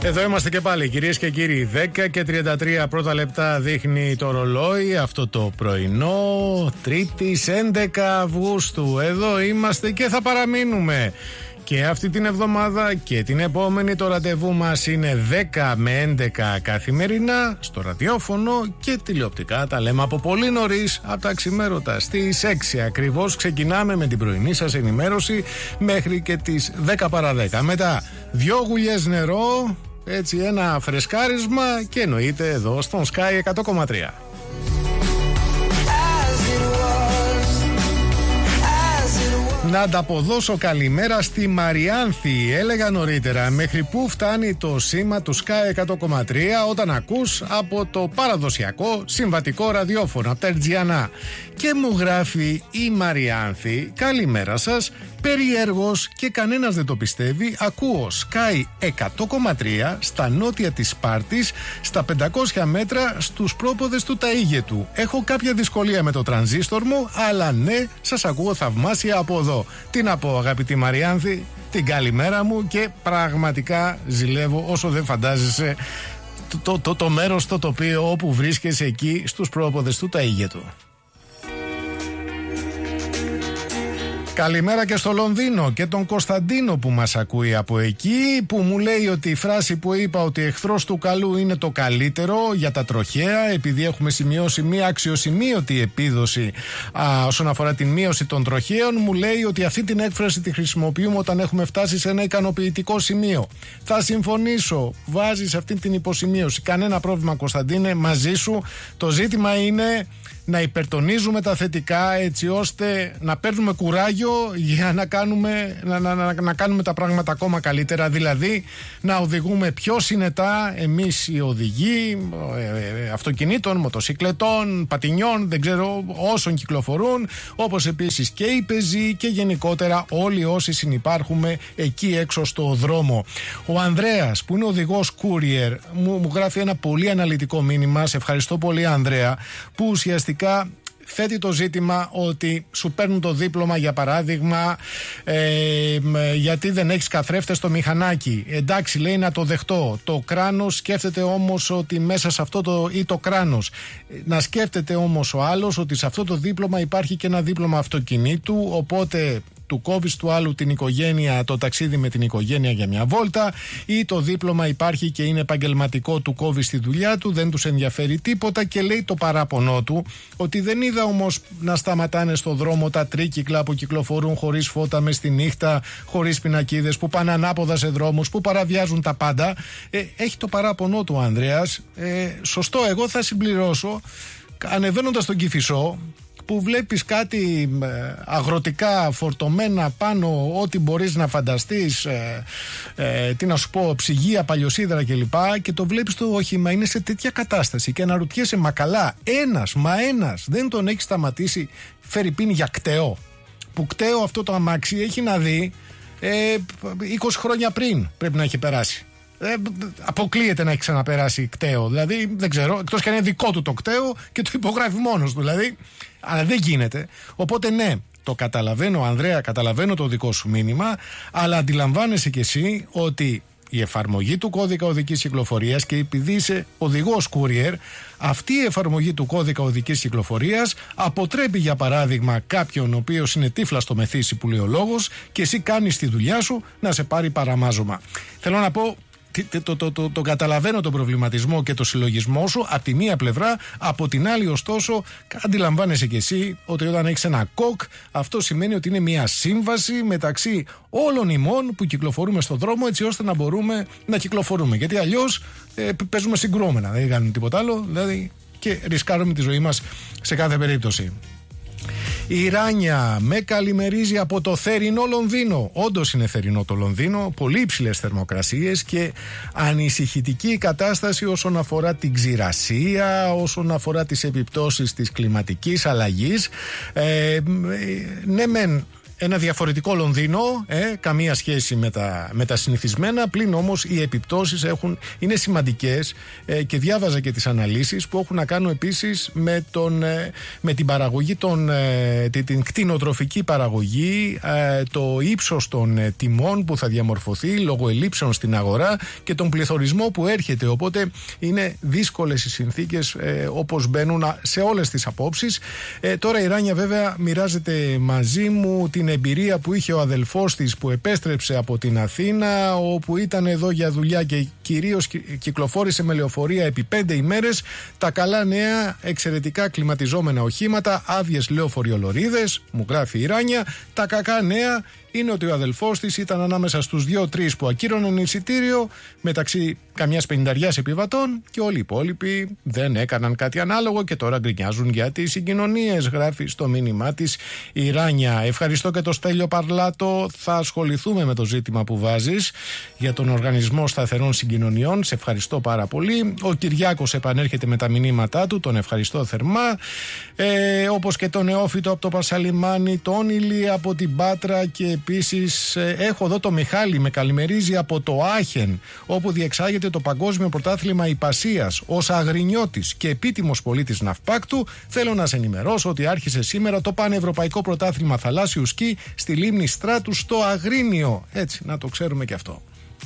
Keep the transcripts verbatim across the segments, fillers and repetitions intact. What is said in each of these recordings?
Εδώ είμαστε και πάλι, κυρίες και κύριοι. Δέκα και τριάντα τρία πρώτα λεπτά δείχνει το ρολόι αυτό το πρωινό, Τρίτης έντεκα Αυγούστου. Εδώ είμαστε και θα παραμείνουμε και αυτή την εβδομάδα και την επόμενη. Το ραντεβού μας είναι δέκα με έντεκα καθημερινά στο ραδιόφωνο και τηλεοπτικά. Τα λέμε από πολύ νωρίς, από τα ξημέρωτα στις έξι ακριβώς. Ξεκινάμε με την πρωινή σας ενημέρωση μέχρι και τις δέκα παρά δέκα. Μετά δυο γουλιές νερό, έτσι ένα φρεσκάρισμα και εννοείται εδώ στον Sky εκατό κόμμα τρία. Να ανταποδώσω καλημέρα στη Μαριάνθη. Έλεγα νωρίτερα μέχρι που φτάνει το σήμα του Sky εκατό κόμμα τρία όταν ακούς από το παραδοσιακό συμβατικό ραδιόφωνο από τα Ερτζιανά. Και μου γράφει η Μαριάνθη, καλημέρα σας, περιέργως και κανένας δεν το πιστεύει, ακούω Sky εκατό κόμμα τρία στα νότια της Σπάρτης, στα πεντακόσια μέτρα στους πρόποδες του Ταΐγετου. Έχω κάποια δυσκολία με το τρανζίστορ μου, αλλά ναι, σας ακούω θαυμάσια από εδώ. Τι να πω, αγαπητή Μαριάνθη, την καλημέρα μου και πραγματικά ζηλεύω όσο δεν φαντάζεσαι το, το, το, το μέρος, το τοπίο όπου βρίσκεσαι εκεί στους πρόποδες του Ταΐγετου. Καλημέρα και στο Λονδίνο και τον Κωνσταντίνο που μας ακούει από εκεί, που μου λέει ότι η φράση που είπα ότι εχθρός του καλού είναι το καλύτερο για τα τροχαία, επειδή έχουμε σημειώσει μία αξιοσημείωτη επίδοση α, όσον αφορά την μείωση των τροχαίων, μου λέει ότι αυτή την έκφραση τη χρησιμοποιούμε όταν έχουμε φτάσει σε ένα ικανοποιητικό σημείο. Θα συμφωνήσω, βάζεις αυτή την υποσημείωση, κανένα πρόβλημα Κωνσταντίνε, μαζί σου. Το ζήτημα είναι να υπερτονίζουμε τα θετικά, έτσι ώστε να παίρνουμε κουράγιο για να κάνουμε, να, να, να, να κάνουμε τα πράγματα ακόμα καλύτερα. Δηλαδή να οδηγούμε πιο συνετά εμείς οι οδηγοί ε, ε, αυτοκινήτων, μοτοσυκλετών, πατινιών, δεν ξέρω, όσων κυκλοφορούν, όπως επίσης και οι πεζοί και γενικότερα όλοι όσοι συνυπάρχουμε εκεί έξω στο δρόμο. Ο Ανδρέας που είναι οδηγός courier μου, μου γράφει ένα πολύ αναλυτικό μήνυμα. Σε ευχαριστώ πολύ, Ανδρέα, που ουσιαστικά θέτει το ζήτημα ότι σου παίρνουν το δίπλωμα, για παράδειγμα, ε, γιατί δεν έχεις καθρέφτες στο μηχανάκι. Εντάξει, λέει, να το δεχτώ. Το κράνος σκέφτεται όμως ότι μέσα σε αυτό το, ή το κράνος. Να σκέφτεται όμως ο άλλος ότι σε αυτό το δίπλωμα υπάρχει και ένα δίπλωμα αυτοκινήτου, οπότε του κόβεις του άλλου την οικογένεια, το ταξίδι με την οικογένεια για μια βόλτα, ή το δίπλωμα υπάρχει και είναι επαγγελματικό, του κόβεις τη δουλειά του, δεν τους ενδιαφέρει τίποτα και λέει το παράπονό του ότι δεν είδα όμως να σταματάνε στο δρόμο τα τρίκυκλα που κυκλοφορούν χωρίς φώτα μες στη νύχτα, χωρίς πινακίδες, που πάνε ανάποδα σε δρόμους, που παραβιάζουν τα πάντα. Ε, έχει το παράπονό του ο Ανδρέας. Ε, σωστό, εγώ θα συμπληρώσω, ανεβαίνοντας τον Κηφισό, που βλέπεις κάτι αγροτικά φορτωμένα πάνω, ό,τι μπορείς να φανταστείς, ε, ε, τι να σου πω, ψυγεία, παλιοσίδερα κλπ. Και το βλέπεις το όχημα είναι σε τέτοια κατάσταση και αναρωτιέσαι, μα καλά, ένας, μα ένας δεν τον έχει σταματήσει, φερειπίν για κταίο, που κταίο αυτό το αμάξι έχει να δει ε, είκοσι χρόνια πριν πρέπει να έχει περάσει. Ε, αποκλείεται να έχει ξαναπεράσει κταίο. Δηλαδή δεν ξέρω, εκτός και αν είναι δικό του το κταίο και το υπογράφει μόνος του. Δηλαδή, αλλά δεν γίνεται. Οπότε ναι, το καταλαβαίνω, Ανδρέα, καταλαβαίνω το δικό σου μήνυμα, αλλά αντιλαμβάνεσαι κι εσύ ότι η εφαρμογή του κώδικα οδικής κυκλοφορίας, και επειδή είσαι οδηγός courier, αυτή η εφαρμογή του κώδικα οδικής κυκλοφορίας αποτρέπει, για παράδειγμα, κάποιον ο οποίος είναι τύφλα στο μεθύσι που λέει ο λόγος και εσύ κάνεις τη δουλειά σου να σε πάρει παραμάζωμα. Θέλω να πω, Το, το, το, το, το καταλαβαίνω τον προβληματισμό και το συλλογισμό σου από τη μία πλευρά, από την άλλη ωστόσο αντιλαμβάνεσαι και εσύ ότι όταν έχεις ένα κοκ, αυτό σημαίνει ότι είναι μια σύμβαση μεταξύ όλων ημών που κυκλοφορούμε στον δρόμο, έτσι ώστε να μπορούμε να κυκλοφορούμε, γιατί αλλιώς ε, παίζουμε συγκρούμενα, δεν κάνουμε τίποτα άλλο, δηλαδή, και ρισκάρουμε τη ζωή μας σε κάθε περίπτωση. Η Ράνια με καλημερίζει από το θερινό Λονδίνο. Όντως είναι θερινό το Λονδίνο, πολύ υψηλές θερμοκρασίες και ανησυχητική κατάσταση όσον αφορά την ξηρασία, όσον αφορά τις επιπτώσεις της κλιματικής αλλαγής. Ε, ναι μεν, ένα διαφορετικό Λονδίνο, ε, καμία σχέση με τα, με τα συνηθισμένα, πλην όμως οι επιπτώσεις έχουν, είναι σημαντικές ε, και διάβαζα και τις αναλύσεις που έχουν να κάνουν επίσης με, τον, ε, με την παραγωγή, τον, ε, την, την κτηνοτροφική παραγωγή, ε, το ύψος των ε, τιμών που θα διαμορφωθεί λόγω ελλείψεων στην αγορά και τον πληθωρισμό που έρχεται, οπότε είναι δύσκολες οι συνθήκες ε, όπως μπαίνουν σε όλες τις απόψεις. Ε, τώρα η Ράνια βέβαια μοιράζεται μαζί μου την εμπειρία που είχε ο αδελφός της που επέστρεψε από την Αθήνα, όπου ήταν εδώ για δουλειά και κυρίως κυκλοφόρησε με λεωφορεία επί πέντε ημέρες. Τα καλά νέα, εξαιρετικά κλιματιζόμενα οχήματα, άδειες λεωφοριολωρίδες, μου γράφει η Ράνια. Τα κακά νέα είναι ότι ο αδελφός της ήταν ανάμεσα στους δύο-τρεις που ακύρωναν εισιτήριο, μεταξύ καμιάς πενηνταριάς επιβατών, και όλοι οι υπόλοιποι δεν έκαναν κάτι ανάλογο και τώρα γκρινιάζουν για τις συγκοινωνίες, γράφει στο μήνυμά της η Ράνια. Ευχαριστώ και το Στέλιο Παρλάτο. Θα ασχοληθούμε με το ζήτημα που βάζεις για τον Οργανισμό Σταθερών Συγκοινωνιών. Σε ευχαριστώ πάρα πολύ. Ο Κυριάκος επανέρχεται με τα μηνύματά του. Τον ευχαριστώ θερμά. Ε, όπως και τον Νεόφυτο από το Πασαλιμάνι, τον Ηλία από την Πάτρα, και επίσης ε, έχω εδώ το Μιχάλη, με καλημερίζει από το Άχεν, όπου διεξάγεται το Παγκόσμιο Πρωτάθλημα Ιππασίας. Ως αγρινιώτης και επίτιμος πολίτης ναυπάκτου, θέλω να σε ενημερώσω ότι άρχισε σήμερα το Πανευρωπαϊκό Πρωτάθλημα Θαλάσσιου Σκι στη λίμνη Στράτου στο Αγρίνιο. Έτσι, να το ξέρουμε και αυτό.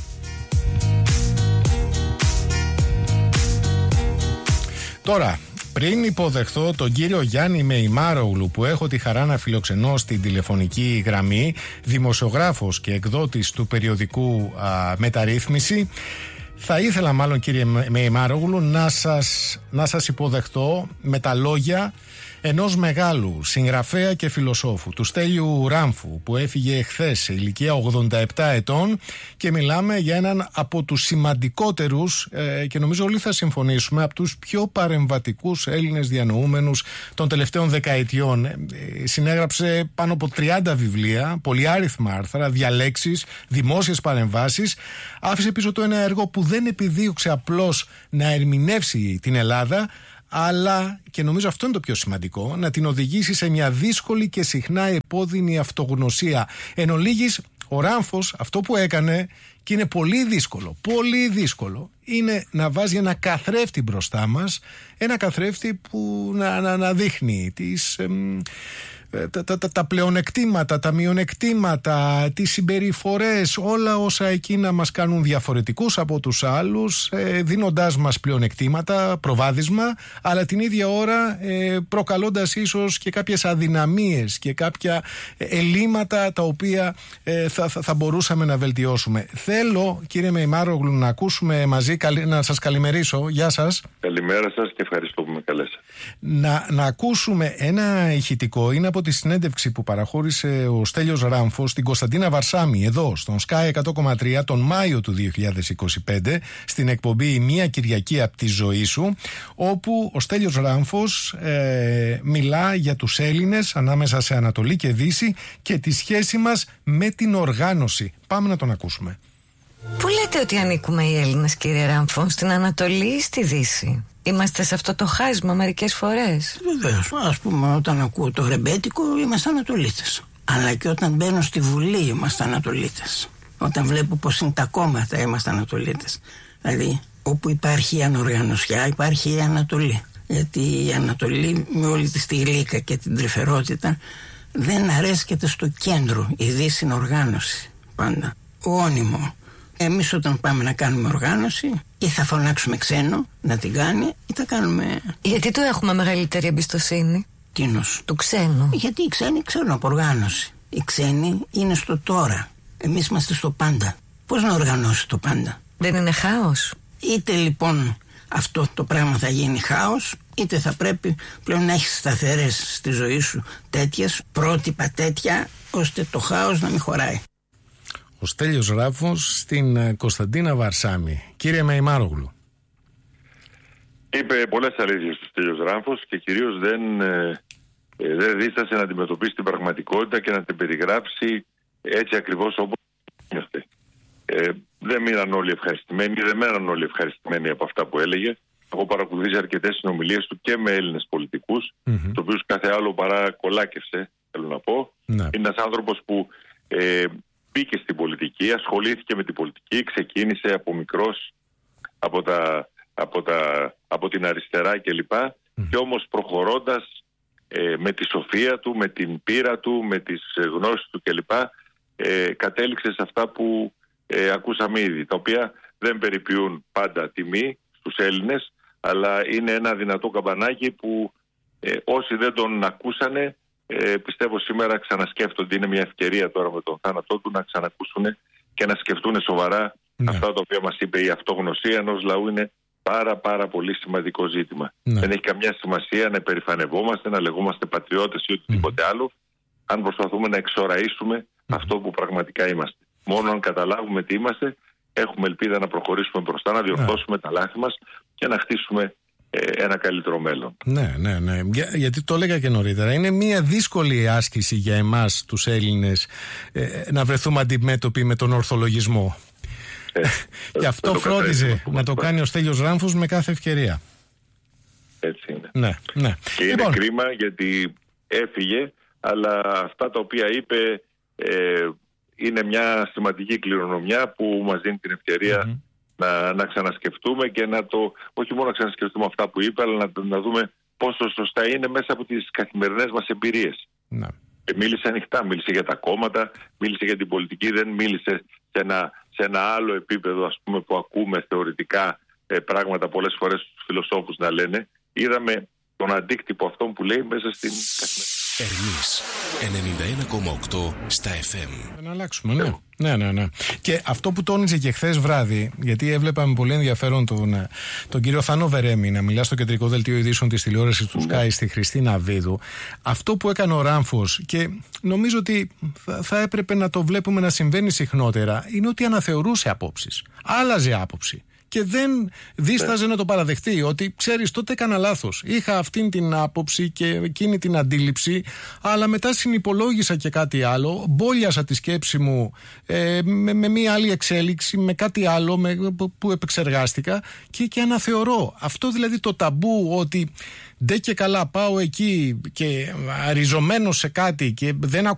Τώρα, πριν υποδεχθώ τον κύριο Γιάννη Μεϊμάρογλου, που έχω τη χαρά να φιλοξενώ στην τηλεφωνική γραμμή, δημοσιογράφος και εκδότης του περιοδικού α, Μεταρρύθμιση, θα ήθελα μάλλον, κύριε Μεϊμάρογλου, να σας, να σας υποδεχτώ με τα λόγια ενός μεγάλου συγγραφέα και φιλοσόφου, του Στέλιου Ράμφου, που έφυγε εχθές σε ηλικία ογδόντα επτά ετών, και μιλάμε για έναν από τους σημαντικότερους ε, και νομίζω όλοι θα συμφωνήσουμε, από τους πιο παρεμβατικούς Έλληνες διανοούμενους των τελευταίων δεκαετιών. Ε, συνέγραψε πάνω από τριάντα βιβλία, πολυάριθμα άρθρα, διαλέξεις, δημόσιες παρεμβάσεις. Άφησε πίσω του ένα έργο που δεν επιδίωξε απλώς να ερμηνεύσει την Ελλάδα, αλλά, και νομίζω αυτό είναι το πιο σημαντικό, να την οδηγήσει σε μια δύσκολη και συχνά επώδυνη αυτογνωσία. Εν ολίγης, ο Ράμφος αυτό που έκανε, και είναι πολύ δύσκολο, πολύ δύσκολο, είναι να βάζει ένα καθρέφτη μπροστά μας, ένα καθρέφτη που να, να, να δείχνει τις... εμ, Τα, τα, τα, τα πλεονεκτήματα, τα μειονεκτήματα, τις συμπεριφορές, όλα όσα εκείνα μας κάνουν διαφορετικούς από τους άλλους, ε, δίνοντάς μας πλεονεκτήματα, προβάδισμα, αλλά την ίδια ώρα ε, προκαλώντας ίσως και κάποιες αδυναμίες και κάποια ελλείμματα τα οποία ε, θα, θα, θα μπορούσαμε να βελτιώσουμε. Θέλω, κύριε Μεϊμάρογλου, να ακούσουμε μαζί, να σας καλημερίσω. Γεια σας. Καλημέρα σας και ευχαριστώ που με καλέσατε. Να, να ακούσουμε ένα ηχητικό, είναι από τη συνέντευξη που παραχώρησε ο Στέλιος Ράμφος στην Κωνσταντίνα Βαρσάμι, εδώ στον Sky εκατό κόμμα τρία τον Μάιο του δύο χιλιάδες είκοσι πέντε, στην εκπομπή «Μια Κυριακή από τη ζωή σου», όπου ο Στέλιος Ράμφος ε, μιλά για τους Έλληνες ανάμεσα σε Ανατολή και Δύση και τη σχέση μας με την οργάνωση. Πάμε να τον ακούσουμε. Πού λέτε ότι ανήκουμε οι Έλληνες, κύριε Ράμφο, στην Ανατολή ή στη Δύση? Είμαστε σε αυτό το χάσμα μερικές φορές. Βεβαίως. Ας πούμε, όταν ακούω το ρεμπέτικο, είμαστε Ανατολίτες. Αλλά και όταν μπαίνω στη Βουλή, είμαστε Ανατολίτες. Όταν βλέπω πως είναι τα κόμματα, είμαστε Ανατολίτες. Δηλαδή, όπου υπάρχει η ανοργανωσιά, υπάρχει η Ανατολή. Γιατί η Ανατολή, με όλη τη γλύκα και την τρυφερότητα, δεν αρέσκεται στο κέντρο. Η Δύση είναι οργάνωση. Πάντα. Όνιμο. Εμείς όταν πάμε να κάνουμε οργάνωση, ή θα φωνάξουμε ξένο να την κάνει, ή θα κάνουμε... Γιατί το έχουμε μεγαλύτερη εμπιστοσύνη? Τίνος? Του ξένου. Γιατί οι ξένοι ξέρουν από οργάνωση. Οι ξένοι είναι στο τώρα. Εμείς είμαστε στο πάντα. Πώς να οργανώσει το πάντα? Δεν είναι χάος? Είτε λοιπόν αυτό το πράγμα θα γίνει χάος, είτε θα πρέπει πλέον να έχεις σταθερές στη ζωή σου τέτοιες, πρότυπα τέτοια, ώστε το χάος να μην χωράει. Ο Στέλιος Ράμφος στην Κωνσταντίνα Βαρσάμι. Κύριε Μεϊμάρογλου. Είπε πολλές αλήθειες ο Στέλιος Ράμφος και κυρίως δεν, ε, δεν δίστασε να αντιμετωπίσει την πραγματικότητα και να την περιγράψει έτσι ακριβώς όπως νιώθε. Ε, δεν μείναν όλοι ευχαριστημένοι, δεν μέναν όλοι ευχαριστημένοι από αυτά που έλεγε. Έχω παρακολουθήσει αρκετές συνομιλίες του και με Έλληνες πολιτικούς, mm-hmm. τους οποίους κάθε άλλο παρά κολάκευσε θέλω να πω. Ναι. Είναι ένας άνθρωπος που ε, μπήκε στην πολιτική, ασχολήθηκε με την πολιτική, ξεκίνησε από μικρός, από, τα, από, τα, από την αριστερά κλπ. Mm. Και όμως προχωρώντας ε, με τη σοφία του, με την πείρα του, με τις γνώσεις του κλπ. Ε, κατέληξε σε αυτά που ε, ακούσαμε ήδη, τα οποία δεν περιποιούν πάντα τιμή στους Έλληνες, αλλά είναι ένα δυνατό καμπανάκι που ε, όσοι δεν τον ακούσανε, ε, πιστεύω σήμερα ξανασκέφτονται. Είναι μια ευκαιρία τώρα με τον θάνατό του να ξανακούσουν και να σκεφτούν σοβαρά ναι. αυτά τα οποία μας είπε. Η αυτογνωσία ενός λαού είναι πάρα πάρα πολύ σημαντικό ζήτημα. Ναι. Δεν έχει καμιά σημασία να υπερηφανευόμαστε, να λεγόμαστε πατριώτες ή οτιδήποτε mm. άλλο, αν προσπαθούμε να εξοραίσουμε mm. αυτό που πραγματικά είμαστε. Μόνο αν καταλάβουμε τι είμαστε, έχουμε ελπίδα να προχωρήσουμε μπροστά, να διορθώσουμε ναι. τα λάθη μας και να χτίσουμε ε, ένα καλύτερο μέλλον. Ναι, ναι, ναι. Για, γιατί το έλεγα και νωρίτερα. Είναι μια δύσκολη άσκηση για εμάς τους Έλληνες ε, να βρεθούμε αντιμέτωποι με τον ορθολογισμό. Ε, και αυτό φρόντιζε να το κάνει ο Στέλιος Ράμφος με κάθε ευκαιρία. Έτσι είναι. Ναι, ναι. Και είναι λοιπόν κρίμα γιατί έφυγε, αλλά αυτά τα οποία είπε ε, είναι μια σημαντική κληρονομιά που μας δίνει την ευκαιρία mm-hmm. να, να ξανασκεφτούμε και να το, όχι μόνο να ξανασκεφτούμε αυτά που είπε, αλλά να, να δούμε πόσο σωστά είναι μέσα από τις καθημερινές μας εμπειρίες. Ναι. Και μίλησε ανοιχτά, μίλησε για τα κόμματα, μίλησε για την πολιτική, δεν μίλησε σε ένα, σε ένα άλλο επίπεδο, ας πούμε, που ακούμε θεωρητικά ε, πράγματα πολλές φορές στους φιλοσόφους να λένε. Είδαμε τον αντίκτυπο αυτόν που λέει μέσα στην καθημερινή. Ερμής ενενήντα ένα κόμμα οκτώ στα εφ εμ. Να αλλάξουμε, ναι. ναι, ναι, ναι. Και αυτό που τόνιζε και χθες βράδυ, γιατί έβλεπα με πολύ ενδιαφέρον τον, τον κύριο Θάνο Βερέμι να μιλά στο κεντρικό δελτίο ειδήσεων της τηλεόρασης του Sky ναι. στη Χριστίνα Βίδου. Αυτό που έκανε ο Ράμφος, και νομίζω ότι θα, θα έπρεπε να το βλέπουμε να συμβαίνει συχνότερα, είναι ότι αναθεωρούσε απόψεις. Άλλαζε άποψη. Και δεν δίσταζε να το παραδεχτεί, ότι ξέρεις, τότε έκανα λάθος. Είχα αυτήν την άποψη και εκείνη την αντίληψη, αλλά μετά συνυπολόγισα και κάτι άλλο, μπόλιασα τη σκέψη μου ε, με, με μία άλλη εξέλιξη, με κάτι άλλο με, που επεξεργάστηκα και, και αναθεωρώ. Αυτό δηλαδή το ταμπού ότι ντε και καλά πάω εκεί και ριζωμένος σε κάτι και δεν